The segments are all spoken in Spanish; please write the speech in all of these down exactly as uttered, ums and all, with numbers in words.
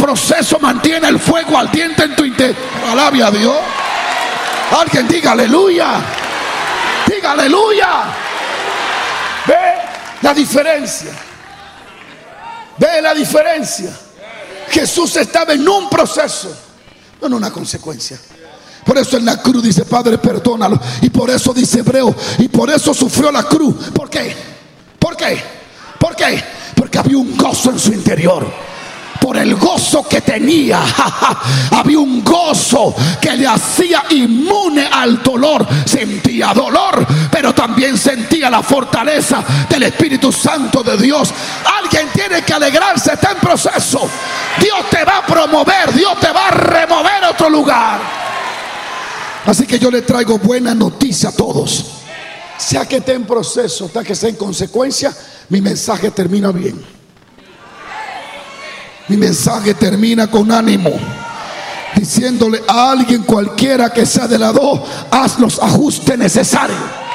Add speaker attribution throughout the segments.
Speaker 1: proceso mantiene el fuego ardiente en tu interior. Alabe a Dios. Alguien diga aleluya. Diga aleluya. Ve la diferencia. Ve la diferencia. Jesús estaba en un proceso, no en una consecuencia. Por eso en la cruz dice: Padre, perdónalo. Y por eso dice Hebreo, y por eso sufrió la cruz. ¿Por qué? ¿Por qué? ¿Por qué? Porque había un gozo en su interior. Por el gozo que tenía, había un gozo que le hacía inmune al dolor. Sentía dolor, pero también sentía la fortaleza del Espíritu Santo de Dios. Alguien tiene que alegrarse, está en proceso. Dios te va a promover, Dios te va a remover a otro lugar. Así que yo le traigo buena noticia a todos. Sea que esté en proceso, sea que sea en consecuencia, mi mensaje termina bien. Mi mensaje termina con ánimo, diciéndole a alguien cualquiera que sea de la dos: haz los ajustes necesarios.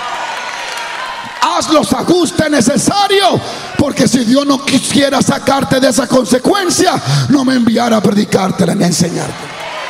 Speaker 1: Haz los ajustes necesarios, porque si Dios no quisiera sacarte de esa consecuencia, no me enviara a predicártela ni a enseñarte.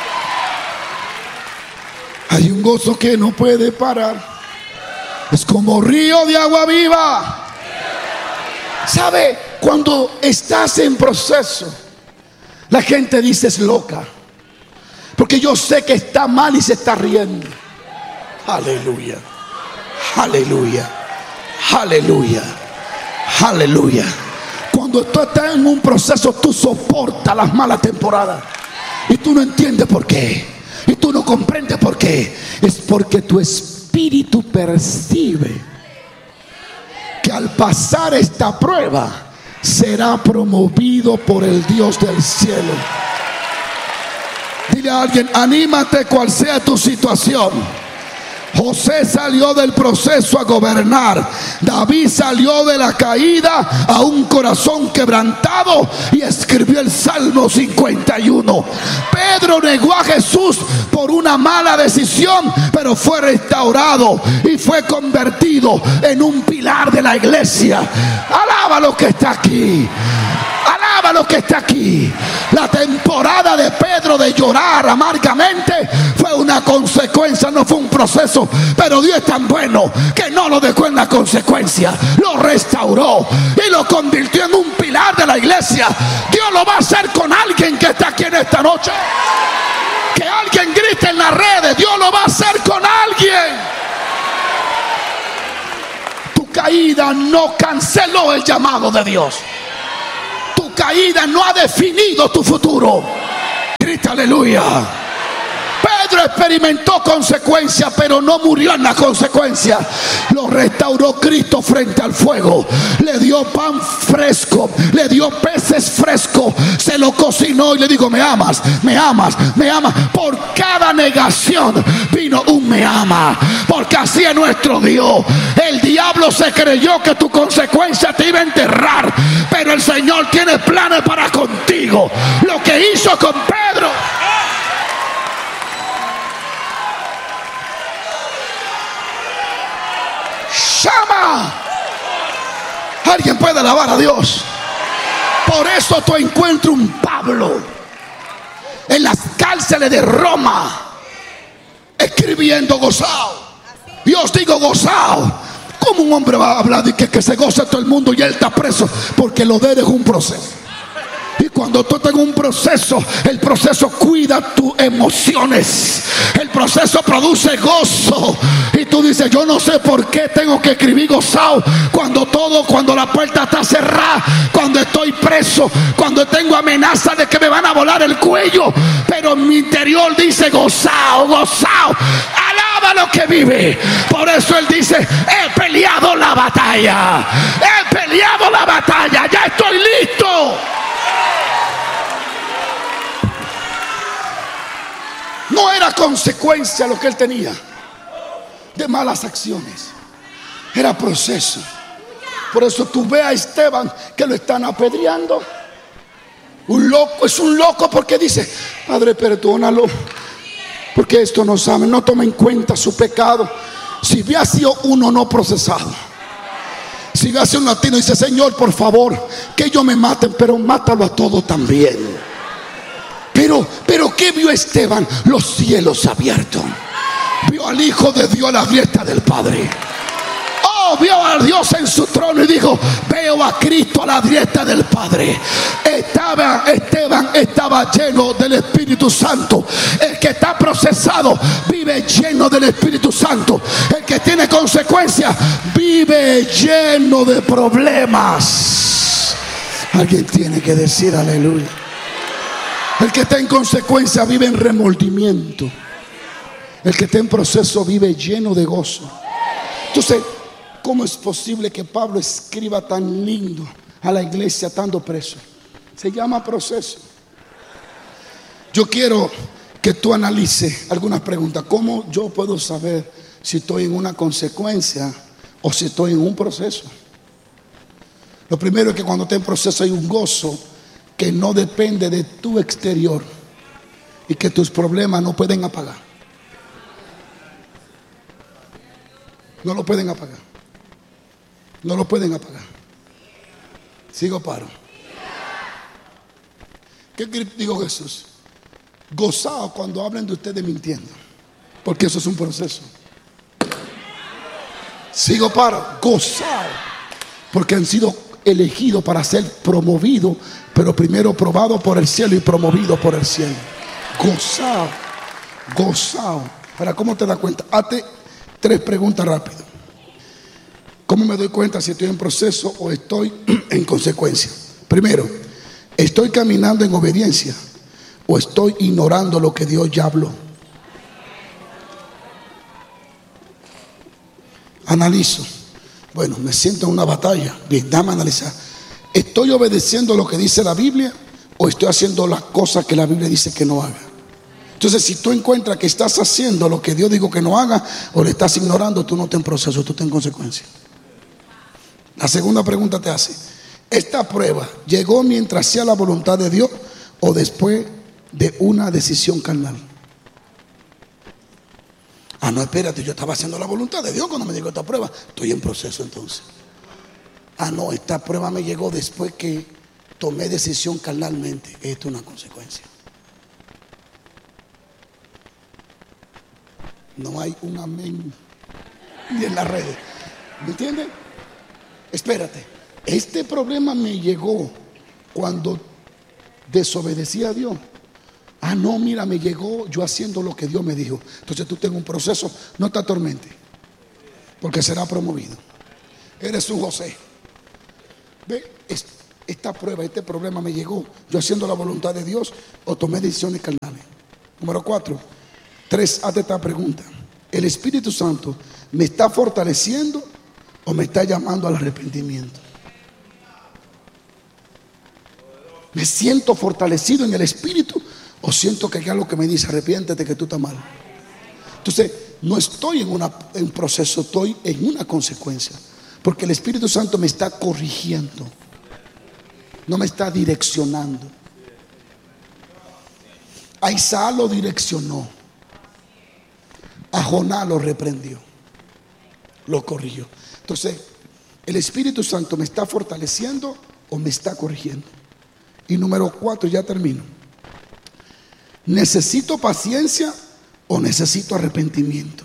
Speaker 1: Hay un gozo que no puede parar. Es como río de agua viva. ¿Sabe? Cuando estás en proceso, la gente dice: es loca, porque yo sé que está mal y se está riendo. Aleluya, aleluya, aleluya, aleluya. Cuando tú estás en un proceso, tú soportas las malas temporadas y tú no entiendes por qué, y tú no comprendes por qué. Es porque tu espíritu percibe que al pasar esta prueba será promovido por el Dios del cielo. Dile a alguien: anímate cual sea tu situación. José salió del proceso a gobernar. David salió de la caída a un corazón quebrantado y escribió el Salmo cincuenta y uno. Pedro negó a Jesús por una mala decisión, pero fue restaurado y fue convertido en un pilar de la iglesia. Alaba lo que está aquí. Alaba lo que está aquí. La temporada de Pedro de llorar amargamente fue una consecuencia, no fue un proceso. Pero Dios es tan bueno que no lo dejó en la consecuencia, lo restauró y lo convirtió en un pilar de la iglesia. Dios lo va a hacer con alguien que está aquí en esta noche. Que alguien grite en las redes: Dios lo va a hacer con alguien. Tu caída no canceló el llamado de Dios. Tu caída no ha definido tu futuro. Grita aleluya. Pedro experimentó consecuencias, pero no murió en la consecuencia. Lo restauró Cristo frente al fuego. Le dio pan fresco, le dio peces frescos, se lo cocinó y le dijo: me amas, me amas, me amas. Por cada negación vino un me ama, porque así es nuestro Dios. El diablo se creyó que tu consecuencia te iba a enterrar, pero el Señor tiene planes para contigo. Lo que hizo con Pedro, llama. Alguien puede alabar a Dios. Por eso tú encuentras un Pablo en las cárceles de Roma escribiendo gozado. Dios digo gozado. ¿Cómo un hombre va a hablar de que, que se goce todo el mundo y él está preso? Porque lo de él es un proceso. Y cuando tú estás en un proceso, el proceso cuida tus emociones. El proceso produce gozo. Y tú dices: yo no sé por qué tengo que escribir gozado cuando todo, cuando la puerta está cerrada, cuando estoy preso, cuando tengo amenaza de que me van a volar el cuello. Pero en mi interior dice gozado, gozado. Alaba lo que vive. Por eso él dice: he peleado la batalla. He peleado la batalla. Ya estoy listo. No era consecuencia lo que él tenía de malas acciones, era proceso. Por eso tú ves a Esteban que lo están apedreando. Un loco, es un loco porque dice: Padre, perdónalo, porque esto no sabe, no toma en cuenta su pecado. Si hubiera sido uno no procesado, si hubiera sido un latino, dice: Señor, por favor, que ellos me maten, pero mátalo a todos también. Pero, pero ¿qué vio Esteban? Los cielos abiertos. Vio al Hijo de Dios a la diestra del Padre. Oh, vio a Dios en su trono y dijo: veo a Cristo a la diestra del Padre. Estaba, Esteban estaba lleno del Espíritu Santo. El que está procesado vive lleno del Espíritu Santo. El que tiene consecuencias vive lleno de problemas. Alguien tiene que decir aleluya. El que está en consecuencia vive en remordimiento. El que está en proceso vive lleno de gozo. Entonces, ¿cómo es posible que Pablo escriba tan lindo a la iglesia estando preso? Se llama proceso. Yo quiero que tú analices algunas preguntas. ¿Cómo yo puedo saber si estoy en una consecuencia o si estoy en un proceso? Lo primero es que cuando estás en proceso hay un gozo que no depende de tu exterior y que tus problemas no pueden apagar. No lo pueden apagar. No lo pueden apagar. Sigo paro. ¿Qué dijo Jesús? Gozaos cuando hablen de ustedes mintiendo, porque eso es un proceso. Sigo paro. Gozaos porque han sido elegidos para ser promovidos, pero primero probados por el cielo y promovidos por el cielo. Gozaos. Gozaos. Ahora, ¿cómo te das cuenta? Hazte tres preguntas rápido. ¿Cómo me doy cuenta si estoy en proceso o estoy en consecuencia? Primero, ¿estoy caminando en obediencia o estoy ignorando lo que Dios ya habló? Analizo. Bueno, me siento en una batalla. Bien, dame a analizar. ¿Estoy obedeciendo lo que dice la Biblia o estoy haciendo las cosas que la Biblia dice que no haga? Entonces, si tú encuentras que estás haciendo lo que Dios dijo que no haga o le estás ignorando, tú no estás en proceso, tú estás en consecuencia. La segunda pregunta te hace: ¿esta prueba llegó mientras hacía la voluntad de Dios o después de una decisión carnal? Ah, no, espérate, yo estaba haciendo la voluntad de Dios cuando me llegó esta prueba. Estoy en proceso entonces. Ah, no, esta prueba me llegó después que tomé decisión carnalmente. Esto es una consecuencia. No hay un amén ni en las redes. ¿Me entienden? Espérate, este problema me llegó cuando desobedecí a Dios. Ah, no, mira, me llegó yo haciendo lo que Dios me dijo. Entonces tú tengas un proceso, no te atormentes, porque será promovido. Eres un José. Ve, esta prueba, este problema me llegó yo haciendo la voluntad de Dios o tomé decisiones carnales. Número cuatro. Tres, hazte esta pregunta: ¿el Espíritu Santo me está fortaleciendo o me está llamando al arrepentimiento? ¿Me siento fortalecido en el Espíritu o siento que hay algo que me dice arrepiéntete que tú estás mal? Entonces, no estoy en una, en un proceso, estoy en una consecuencia, porque el Espíritu Santo me está corrigiendo, no me está direccionando. A Isaac lo direccionó, a Jonás lo reprendió, lo corrigió. Entonces, ¿el Espíritu Santo me está fortaleciendo o me está corrigiendo? Y número cuatro, ya termino. ¿Necesito paciencia o necesito arrepentimiento?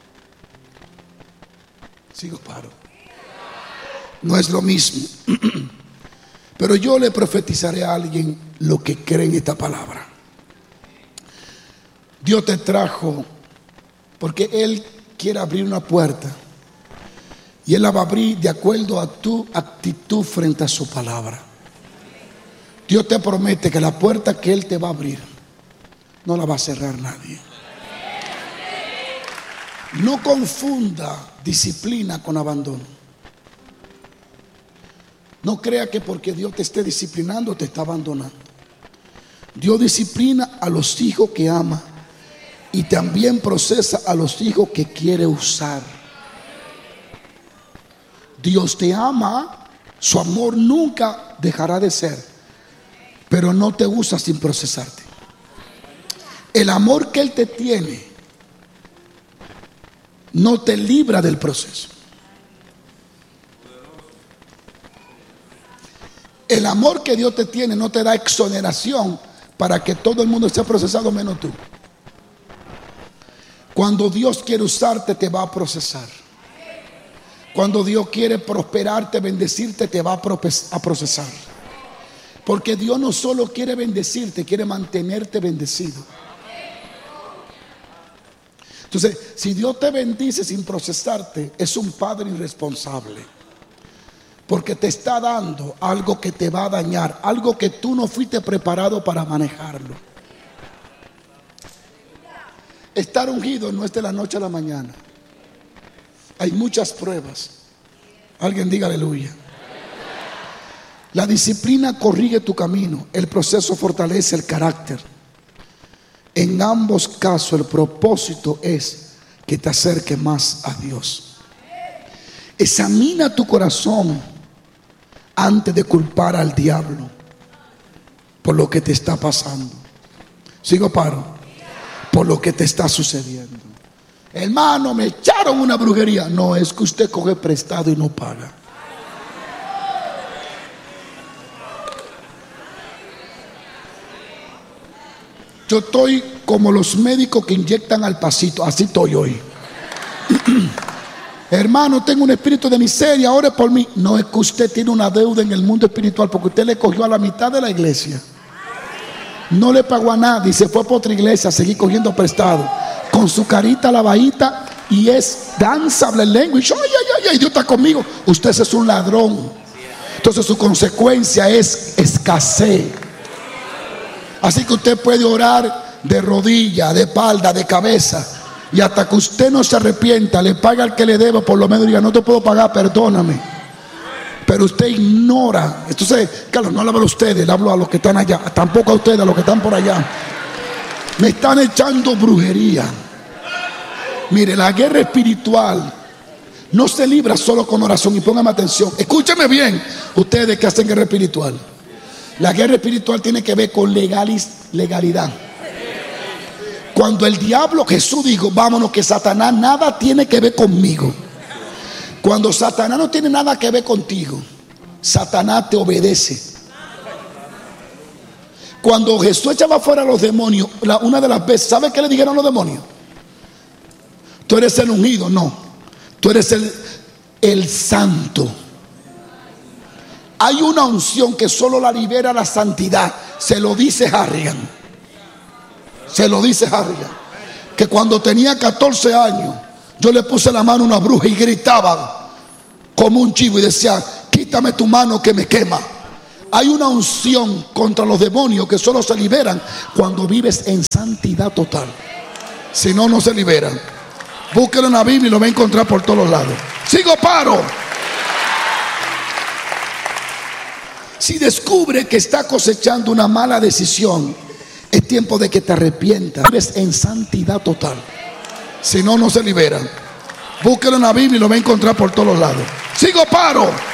Speaker 1: Sigo paro. No es lo mismo. Pero yo le profetizaré a alguien lo que cree en esta palabra. Dios te trajo porque Él quiere abrir una puerta y Él la va a abrir de acuerdo a tu actitud frente a su palabra. Dios te promete que la puerta que Él te va a abrir no la va a cerrar nadie. No confunda disciplina con abandono. No crea que porque Dios te esté disciplinando te está abandonando. Dios disciplina a los hijos que ama y también procesa a los hijos que quiere usar. Dios te ama, su amor nunca dejará de ser, pero no te usa sin procesarte. El amor que Él te tiene no te libra del proceso. El amor que Dios te tiene no te da exoneración para que todo el mundo sea procesado menos tú. Cuando Dios quiere usarte, te va a procesar. Cuando Dios quiere prosperarte, bendecirte, te va a procesar. Porque Dios no solo quiere bendecirte, quiere mantenerte bendecido. Entonces, si Dios te bendice sin procesarte, es un padre irresponsable. Porque te está dando algo que te va a dañar, algo que tú no fuiste preparado para manejarlo. Estar ungido no es de la noche a la mañana. Hay muchas pruebas. Alguien diga aleluya. La disciplina corrige tu camino. El proceso fortalece el carácter. En ambos casos el propósito es que te acerque más a Dios. Examina tu corazón antes de culpar al diablo por lo que te está pasando. Sigo paro. Por lo que te está sucediendo. Hermano, me echaron una brujería. No, es que usted coge prestado y no paga. Yo estoy como los médicos que inyectan al pasito. Así estoy hoy. Hermano, tengo un espíritu de miseria, ore por mí. No, es que usted tiene una deuda en el mundo espiritual porque usted le cogió a la mitad de la iglesia. No le pagó a nadie, se fue por otra iglesia a seguir cogiendo prestado. Con su carita lavadita y es danza, habla en lengua. Y yo, ay, ay, ay, Dios está conmigo. Usted es un ladrón. Entonces su consecuencia es escasez. Así que usted puede orar de rodilla, de espalda, de cabeza. Y hasta que usted no se arrepienta, le paga al que le deba, por lo menos diga, no te puedo pagar, perdóname. Pero usted ignora. Entonces, claro, no le hablo a ustedes, le hablo a los que están allá. Tampoco a ustedes, a los que están por allá. Me están echando brujería. Mire, la guerra espiritual no se libra solo con oración. Y póngame atención, escúcheme bien, ustedes que hacen guerra espiritual. La guerra espiritual tiene que ver con legalis, legalidad. Cuando el diablo, Jesús dijo, vámonos, que Satanás nada tiene que ver conmigo. Cuando Satanás no tiene nada que ver contigo, Satanás te obedece. Cuando Jesús echaba fuera a los demonios, la, una de las veces, ¿sabe qué le dijeron los demonios? Tú eres el ungido. No, tú eres el, el santo. Hay una unción que solo la libera la santidad. Se lo dice Harrigan. Se lo dice Harrigan. Que cuando tenía catorce años, yo le puse la mano a una bruja y gritaba como un chivo y decía, quítame tu mano que me quema. Hay una unción contra los demonios que solo se liberan cuando vives en santidad total. Si no, no se liberan. Búsquelo en la Biblia y lo va a encontrar por todos lados. Sigo paro. Si descubre que está cosechando una mala decisión, es tiempo de que te arrepientas. Vives en santidad total. Si no, no se liberan. Búsquelo en la Biblia y lo va a encontrar por todos lados. Sigo paro.